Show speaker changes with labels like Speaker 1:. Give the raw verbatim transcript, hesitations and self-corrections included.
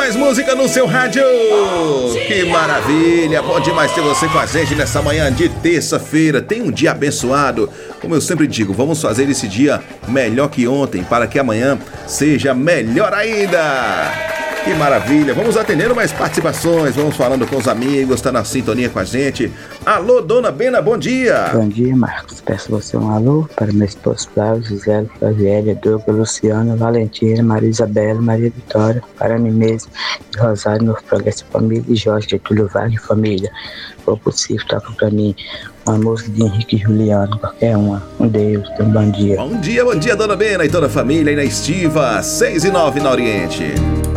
Speaker 1: mais música no seu rádio. Que maravilha, bom demais ter você com a gente nessa manhã de terça-feira. Tem um dia abençoado. Como eu sempre digo, vamos fazer esse dia melhor que ontem, para que amanhã seja melhor ainda. Que maravilha, vamos atendendo mais participações, vamos falando com os amigos, tá na sintonia com a gente. Alô, dona Bena, bom dia.
Speaker 2: Bom dia, Marcos, peço você um alô para meu esposo Flávio, Gisele, Flaviélia, Douglas, Luciana, Valentina, Maria Isabela, Maria Vitória, para mim mesmo, Rosário, Novo Progresso Família e Jorge Getúlio Vargas Família. Se for possível, toca para mim uma música de Henrique e Juliano, qualquer uma. Um Deus, um bom dia.
Speaker 1: Bom dia, bom dia, dona Bena e toda a família aí na Estiva, seis e nove na Oriente.